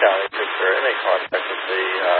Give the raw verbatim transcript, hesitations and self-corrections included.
challenge if they're in a contact with the uh,